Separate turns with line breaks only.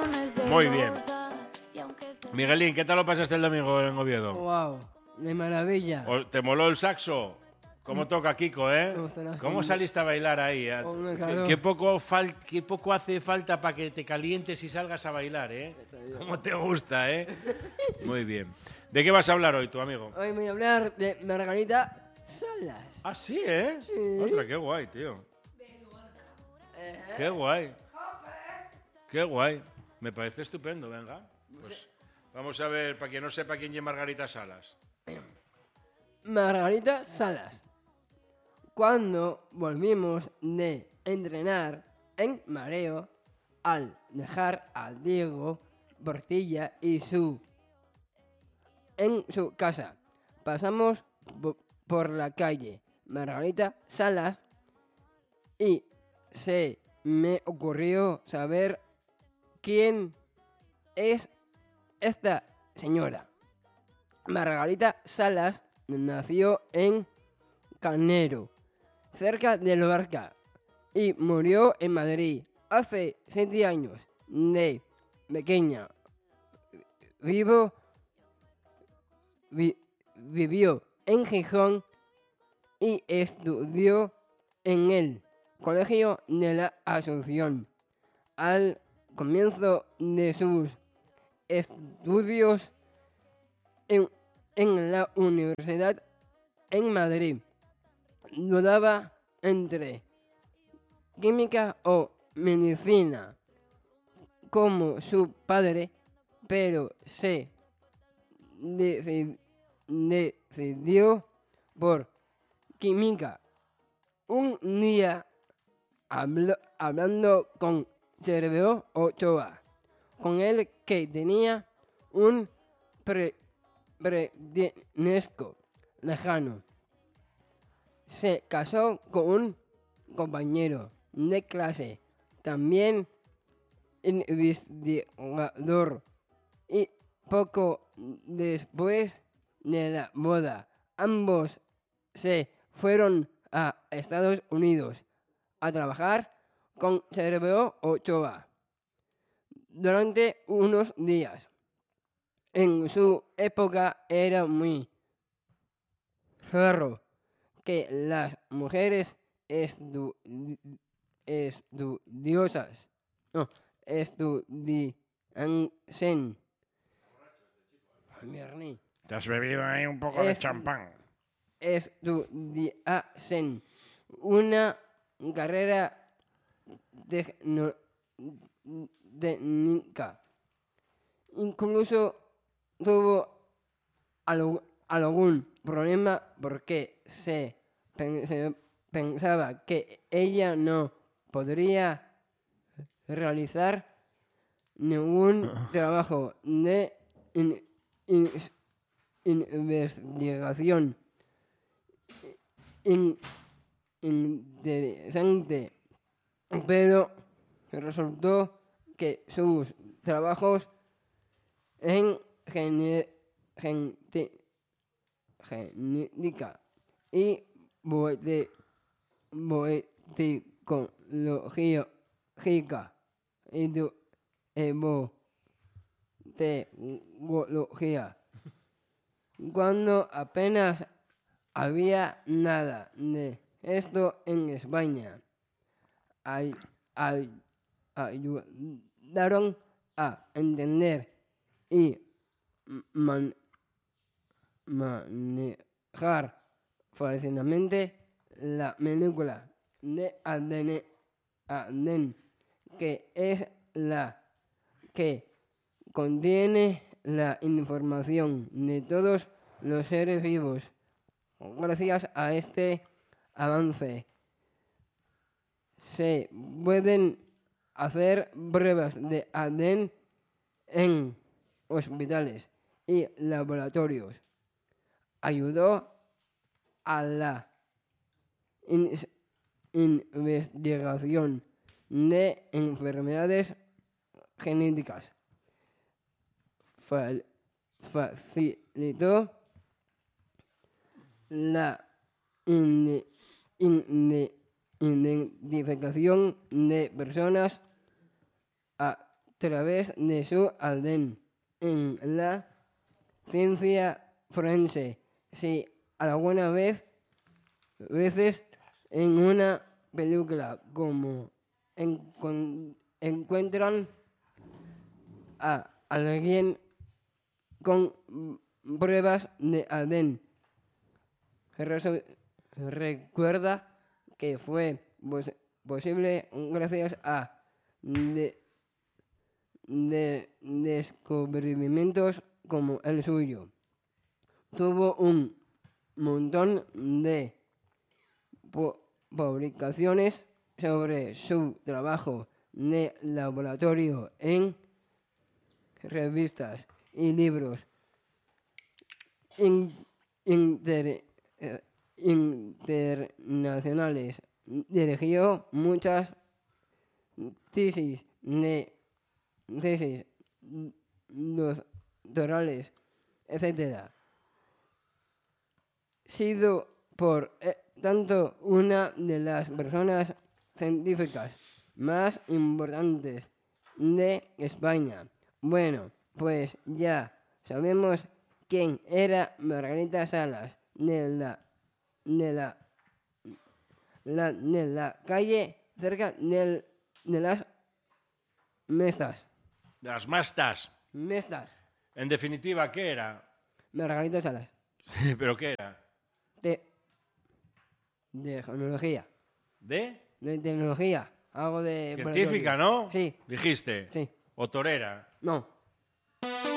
Muy bien. Miguelín, ¿qué tal lo pasaste el domingo en Oviedo?
Wow, de maravilla.
¿Te moló el saxo? ¿Cómo toca Kiko, eh?
Me gustan las
¿Cómo
cumbias.
saliste a bailar ahí?
Con calor.
¿Qué poco hace falta para que te calientes y salgas a bailar, eh? ¿Cómo te gusta, eh? Muy bien. ¿De qué vas a hablar hoy, tu amigo?
Hoy voy a hablar de Margarita Salas.
Ah, sí, ¿eh?
Sí.
Ostras, qué guay, tío. Qué guay. Qué guay. Me parece estupendo, venga. Pues vamos a ver, para quien no sepa quién es Margarita Salas.
Margarita Salas. Cuando volvimos de entrenar en Mareo, al dejar a Diego Portilla en su casa, pasamos por la calle Margarita Salas y se me ocurrió saber quién es esta señora. Margarita Salas nació en Carnero, cerca de Lorca, y murió en Madrid hace 7 años. De pequeña vivió en Gijón y estudió en el Colegio de la Asunción. Al comienzo de sus estudios en la Universidad en Madrid, dudaba entre química o medicina, como su padre, pero se decidió por química. Un día, hablando con Cerveo Ochoa, con el que tenía un parentesco lejano, se casó con un compañero de clase, también investigador, y poco después de la boda, ambos se fueron a Estados Unidos a trabajar con Cerveo Ochoa durante unos días. En su época era muy raro que las mujeres estudiasen.
Te has bebido ahí un poco de champán.
Estudiasen una carrera técnica. Incluso tuvo algún problema porque se pensaba que ella no podría realizar ningún trabajo de investigación interesante, pero resultó que sus trabajos en genética y boeticología y teología, cuando apenas había nada de esto en España, ayudaron a entender y manejar fácilmente la molécula de ADN, que es la que contiene la información de todos los seres vivos. Gracias a este avance se pueden hacer pruebas de ADN en hospitales y laboratorios. Ayudó a la investigación de enfermedades genéticas. Facilitó la identificación de personas través de su ADN en la ciencia forense. Si alguna veces en una película como encuentran a alguien con pruebas de ADN, recuerda que fue posible gracias a descubrimientos como el suyo. Tuvo un montón de publicaciones sobre su trabajo de laboratorio en revistas y libros internacionales. Dirigió muchas tesis doctorales, etc. Sido por tanto una de las personas científicas más importantes de España. Bueno, pues ya sabemos quién era Margarita Salas de la calle cerca de las Mestas.
De las mastas.
Mestas.
En definitiva, ¿qué era?
Margarita Salas.
¿Pero qué era?
De tecnología.
¿De?
De tecnología. Algo de...
Científica, ¿no?
Sí.
Dijiste.
Sí.
¿O torera?
No.